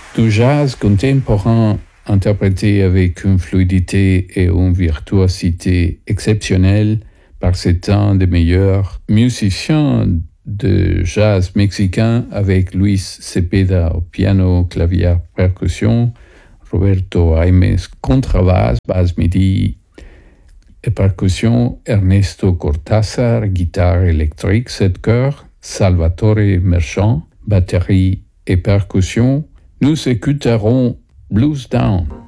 Du jazz contemporain interprété avec une fluidité et une virtuosité exceptionnelles par cet un des meilleurs musiciens de jazz mexicain avec Luis Cepeda au piano, clavier, percussion, Roberto Jaimes contrebasse, basse midi et percussion, Ernesto Cortázar, guitare électrique, 7 chœurs, Salvatore Merchant, batterie et percussion. Nous écouterons Blues Down.